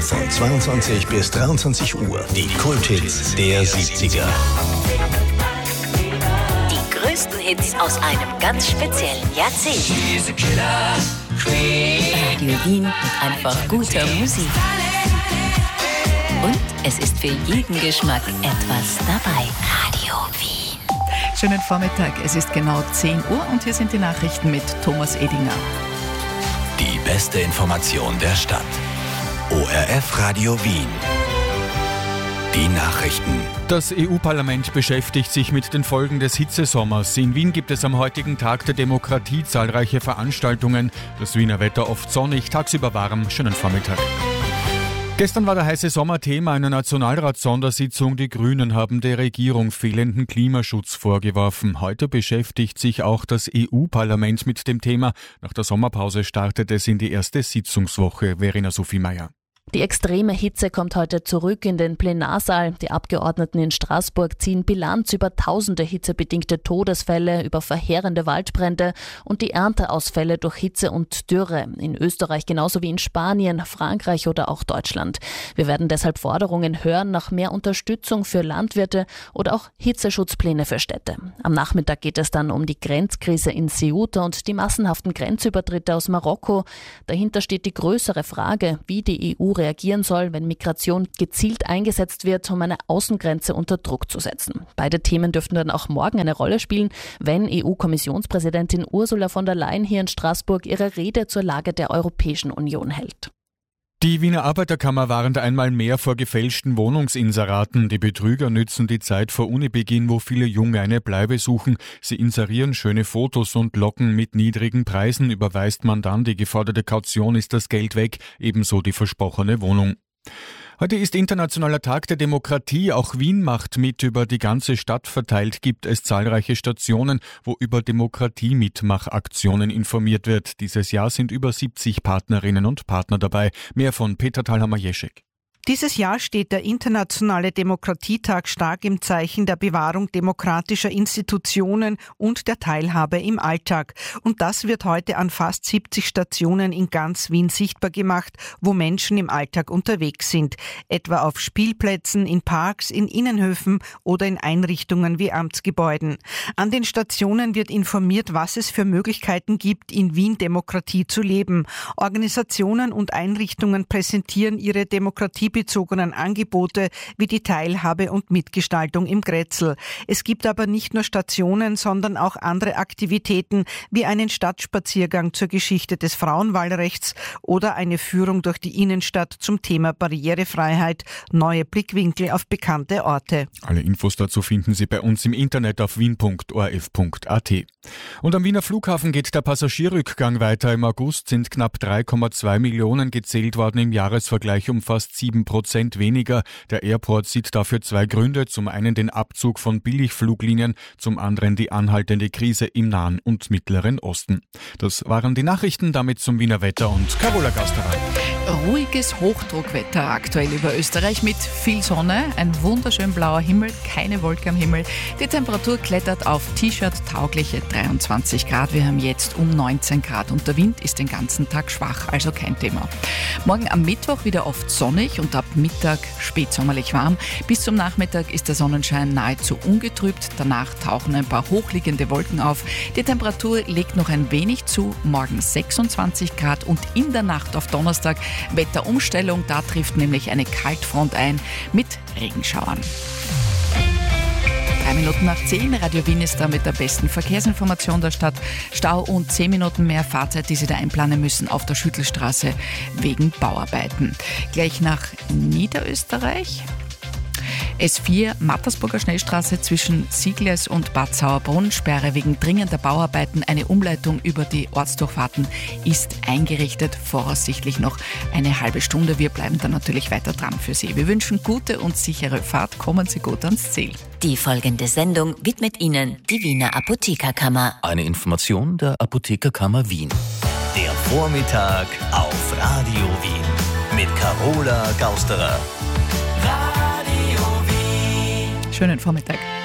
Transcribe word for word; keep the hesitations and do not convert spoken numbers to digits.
von zweiundzwanzig bis dreiundzwanzig Uhr die Kulthits der siebziger. Die größten Hits aus einem ganz speziellen Jahrzehnt. Radio Wien mit einfach guter Musik. Und es ist für jeden Geschmack etwas dabei. Radio Wien. Schönen Vormittag, es ist genau zehn Uhr und hier sind die Nachrichten mit Thomas Edinger. Die beste Information der Stadt. O R F Radio Wien. Die Nachrichten. Das E U-Parlament beschäftigt sich mit den Folgen des Hitzesommers. In Wien gibt es am heutigen Tag der Demokratie zahlreiche Veranstaltungen. Das Wiener Wetter oft sonnig, tagsüber warm. Schönen Vormittag. Gestern war der heiße Sommer Thema einer Nationalratssondersitzung. Die Grünen haben der Regierung fehlenden Klimaschutz vorgeworfen. Heute beschäftigt sich auch das E U-Parlament mit dem Thema. Nach der Sommerpause startet es in die erste Sitzungswoche. Verena Sophie Meyer. Die extreme Hitze kommt heute zurück in den Plenarsaal. Die Abgeordneten in Straßburg ziehen Bilanz über tausende hitzebedingte Todesfälle, über verheerende Waldbrände und die Ernteausfälle durch Hitze und Dürre. In Österreich genauso wie in Spanien, Frankreich oder auch Deutschland. Wir werden deshalb Forderungen hören nach mehr Unterstützung für Landwirte oder auch Hitzeschutzpläne für Städte. Am Nachmittag geht es dann um die Grenzkrise in Ceuta und die massenhaften Grenzübertritte aus Marokko. Dahinter steht die größere Frage, wie die E U reagieren soll, wenn Migration gezielt eingesetzt wird, um eine Außengrenze unter Druck zu setzen. Beide Themen dürften dann auch morgen eine Rolle spielen, wenn E U-Kommissionspräsidentin Ursula von der Leyen hier in Straßburg ihre Rede zur Lage der Europäischen Union hält. Die Wiener Arbeiterkammer warnt einmal mehr vor gefälschten Wohnungsinseraten. Die Betrüger nützen die Zeit vor Unibeginn, wo viele Junge eine Bleibe suchen. Sie inserieren schöne Fotos und locken mit niedrigen Preisen. Überweist man dann die geforderte Kaution, ist das Geld weg, ebenso die versprochene Wohnung. Heute ist Internationaler Tag der Demokratie. Auch Wien macht mit. Über die ganze Stadt verteilt gibt es zahlreiche Stationen, wo über Demokratie-Mitmachaktionen informiert wird. Dieses Jahr sind über siebzig Partnerinnen und Partner dabei. Mehr von Peter Thalhammer-Jeschek. Dieses Jahr steht der Internationale Demokratietag stark im Zeichen der Bewahrung demokratischer Institutionen und der Teilhabe im Alltag. Und das wird heute an fast siebzig Stationen in ganz Wien sichtbar gemacht, wo Menschen im Alltag unterwegs sind. Etwa auf Spielplätzen, in Parks, in Innenhöfen oder in Einrichtungen wie Amtsgebäuden. An den Stationen wird informiert, was es für Möglichkeiten gibt, in Wien Demokratie zu leben. Organisationen und Einrichtungen präsentieren ihre Demokratie bezogenen Angebote wie die Teilhabe und Mitgestaltung im Grätzl. Es gibt aber nicht nur Stationen, sondern auch andere Aktivitäten wie einen Stadtspaziergang zur Geschichte des Frauenwahlrechts oder eine Führung durch die Innenstadt zum Thema Barrierefreiheit, neue Blickwinkel auf bekannte Orte. Alle Infos dazu finden Sie bei uns im Internet auf wien punkt o r f punkt a t. Und am Wiener Flughafen geht der Passagierrückgang weiter. Im August sind knapp drei Komma zwei Millionen gezählt worden, im Jahresvergleich um fast sieben Prozent weniger. Der Airport sieht dafür zwei Gründe. Zum einen den Abzug von Billigfluglinien, zum anderen die anhaltende Krise im Nahen und Mittleren Osten. Das waren die Nachrichten, damit zum Wiener Wetter und Carola Gasterer. Ruhiges Hochdruckwetter aktuell über Österreich mit viel Sonne, ein wunderschön blauer Himmel, keine Wolke am Himmel. Die Temperatur klettert auf T-Shirt-taugliche dreiundzwanzig Grad. Wir haben jetzt um neunzehn Grad und der Wind ist den ganzen Tag schwach, also kein Thema. Morgen am Mittwoch wieder oft sonnig und ab Mittag spätsommerlich warm. Bis zum Nachmittag ist der Sonnenschein nahezu ungetrübt. Danach tauchen ein paar hochliegende Wolken auf. Die Temperatur legt noch ein wenig zu. Morgen sechsundzwanzig Grad und in der Nacht auf Donnerstag Wetterumstellung. Da trifft nämlich eine Kaltfront ein mit Regenschauern. Drei Minuten nach zehn. Radio Wien ist da mit der besten Verkehrsinformation der Stadt. Stau und zehn Minuten mehr Fahrzeit, die Sie da einplanen müssen auf der Schüttelstraße wegen Bauarbeiten. Gleich nach Niederösterreich. S vier Mattersburger Schnellstraße zwischen Sieglers und Bad Sauerbrunn. Sperre wegen dringender Bauarbeiten. Eine Umleitung über die Ortsdurchfahrten ist eingerichtet. Voraussichtlich noch eine halbe Stunde. Wir bleiben dann natürlich weiter dran für Sie. Wir wünschen gute und sichere Fahrt. Kommen Sie gut ans Ziel. Die folgende Sendung widmet Ihnen die Wiener Apothekerkammer. Eine Information der Apothekerkammer Wien. Der Vormittag auf Radio Wien mit Carola Gausterer. Schönen Vormittag.